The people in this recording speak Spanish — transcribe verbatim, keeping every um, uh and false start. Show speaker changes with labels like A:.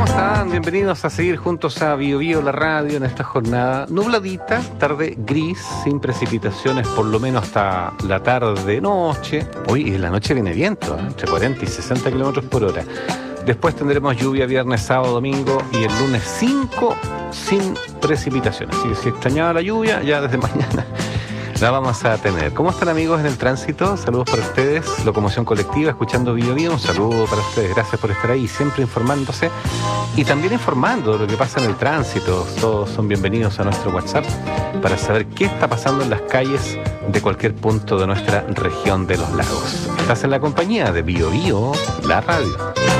A: están? Bienvenidos a seguir juntos a Bio Bio, la radio, en esta jornada nubladita, tarde gris, sin precipitaciones, por lo menos hasta la tarde-noche. Hoy en la noche viene viento, ¿eh? Entre cuarenta y sesenta kilómetros por hora. Después tendremos lluvia viernes, sábado, domingo y el lunes cinco sin precipitaciones. Así que si extrañaba la lluvia, ya desde mañana la vamos a tener. ¿Cómo están, amigos, en el tránsito? Saludos para ustedes. Locomoción colectiva, escuchando Bio Bio. Un saludo para ustedes. Gracias por estar ahí, siempre informándose y también informando de lo que pasa en el tránsito. Todos son bienvenidos a nuestro WhatsApp para saber qué está pasando en las calles de cualquier punto de nuestra región de los lagos. Estás en la compañía de Bio Bio, la radio.